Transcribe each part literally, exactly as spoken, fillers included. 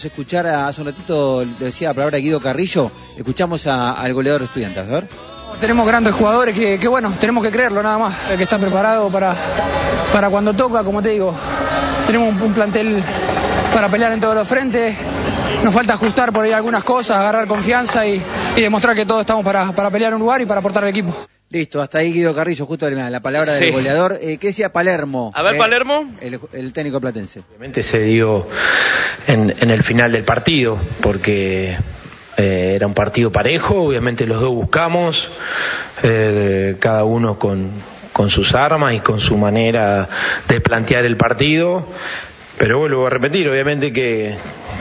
Escuchar a, hace un ratito, decía la palabra Guido Carrillo, escuchamos a, al goleador Estudiantes, a ver. Tenemos grandes jugadores que, que bueno, tenemos que creerlo nada más, el que está preparado para, para cuando toca, como te digo, tenemos un, un plantel para pelear en todos los frentes, nos falta ajustar por ahí algunas cosas, agarrar confianza y, y demostrar que todos estamos para, para pelear un lugar y para aportar al equipo. Listo, hasta ahí Guido Carrillo, justo la palabra del sí. goleador. Eh, ¿Qué decía Palermo? A ver, eh, Palermo. El, el técnico platense. Obviamente se dio en, en el final del partido, porque eh, era un partido parejo, obviamente los dos buscamos, eh, cada uno con, con sus armas y con su manera de plantear el partido, pero vuelvo a repetir, obviamente que...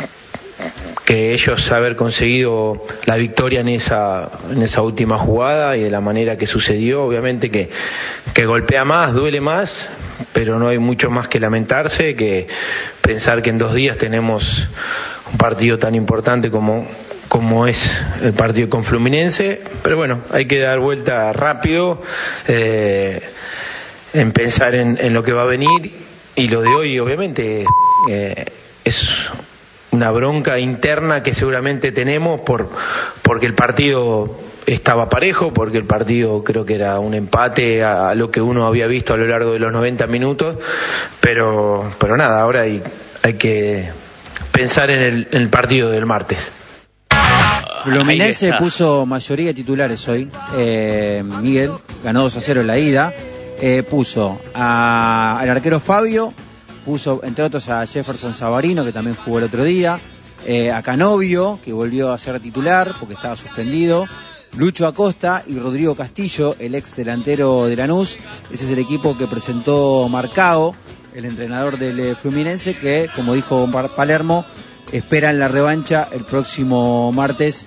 que ellos haber conseguido la victoria en esa en esa última jugada y de la manera que sucedió, obviamente que, que golpea más, duele más, pero no hay mucho más que lamentarse que pensar que en dos días tenemos un partido tan importante como, como es el partido con Fluminense, pero bueno, hay que dar vuelta rápido, eh, en pensar en, en lo que va a venir, y lo de hoy obviamente eh, es una bronca interna que seguramente tenemos por porque el partido estaba parejo, porque el partido creo que era un empate a, a lo que uno había visto a lo largo de los noventa minutos, pero pero nada, ahora hay, hay que pensar en el, en el partido del martes. Fluminense puso mayoría de titulares hoy, eh, Miguel, ganó dos a cero en la ida, eh, puso a, al arquero Fabio, puso entre otros a Jefferson Savarino, que también jugó el otro día, eh, a Canovio, que volvió a ser titular porque estaba suspendido, Lucho Acosta y Rodrigo Castillo, el ex delantero de Lanús. Ese es el equipo que presentó Marcao, el entrenador del Fluminense, que, como dijo Palermo, esperan la revancha el próximo martes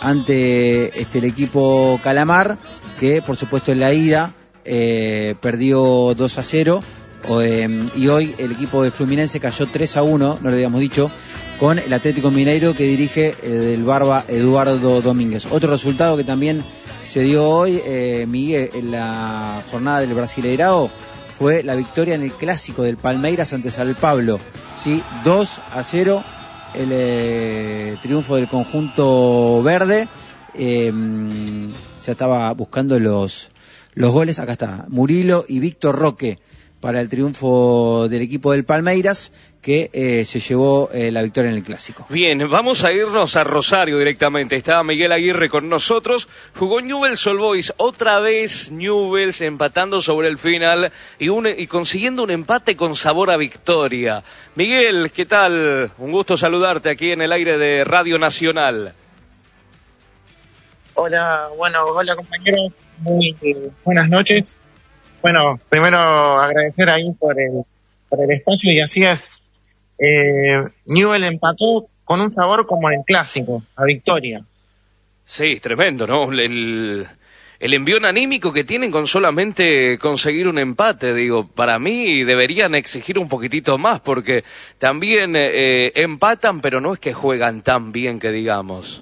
ante este, el equipo Calamar, que por supuesto en la ida eh, perdió dos a cero. Eh, y hoy el equipo de Fluminense cayó tres a uno, no lo habíamos dicho, con el Atlético Mineiro, que dirige eh, el Barba Eduardo Domínguez. Otro resultado que también se dio hoy, eh, Miguel, en la jornada del Brasileirao, fue la victoria en el clásico del Palmeiras ante San Pablo, ¿sí? dos a cero, el eh, triunfo del conjunto verde. Eh, ya estaba buscando los, los goles, acá está, Murilo y Víctor Roque, para el triunfo del equipo del Palmeiras, que eh, se llevó eh, la victoria en el Clásico. Bien, vamos a irnos a Rosario directamente. Estaba Miguel Aguirre con nosotros. Jugó Newell's Old Boys, otra vez Newell's empatando sobre el final y, un, y consiguiendo un empate con sabor a victoria. Miguel, ¿qué tal? Un gusto saludarte aquí en el aire de Radio Nacional. Hola, bueno, hola compañeros, muy eh, buenas noches. Bueno, primero agradecer ahí por el, por el espacio, y así es. Eh, Newell empató con un sabor como en clásico, a victoria. Sí, tremendo, ¿no? El, el envión anímico que tienen con solamente conseguir un empate, digo, para mí deberían exigir un poquitito más, porque también eh, empatan, pero no es que juegan tan bien que digamos.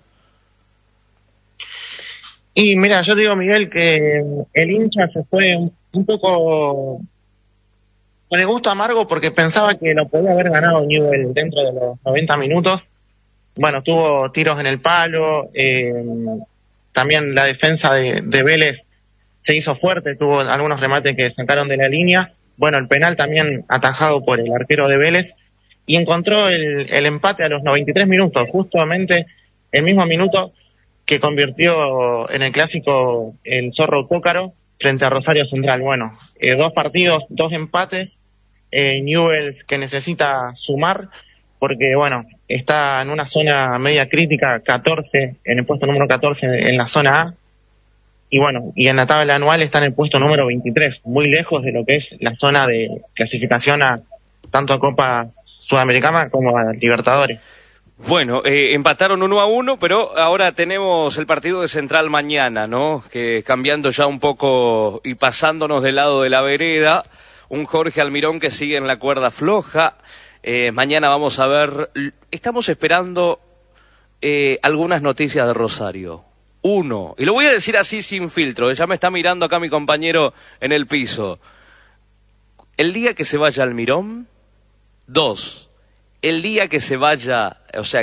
Y mira, yo digo, Miguel, que el hincha se fue un, un poco con el gusto amargo, porque pensaba que lo podía haber ganado Newell dentro de los noventa minutos. Bueno, tuvo tiros en el palo, eh, también la defensa de, de Vélez se hizo fuerte, tuvo algunos remates que sacaron de la línea. Bueno, el penal también atajado por el arquero de Vélez, y encontró el, el empate a los noventa y tres minutos, justamente el mismo minuto que convirtió en el clásico el Zorro Cócaro frente a Rosario Central. Bueno, eh, dos partidos, dos empates, eh, Newell's que necesita sumar, porque bueno, está en una zona media crítica, catorce, en el puesto número catorce en la zona A, y bueno, y en la tabla anual está en el puesto número veintitrés, muy lejos de lo que es la zona de clasificación a tanto a Copa Sudamericana como a Libertadores. Bueno, eh, empataron uno a uno, pero ahora tenemos el partido de Central mañana, ¿no? Que cambiando ya un poco y pasándonos del lado de la vereda, un Jorge Almirón que sigue en la cuerda floja. Eh, mañana vamos a ver, estamos esperando eh, algunas noticias de Rosario. Uno, y lo voy a decir así sin filtro, ya me está mirando acá mi compañero en el piso. El día que se vaya Almirón, dos, el día que se vaya, o sea,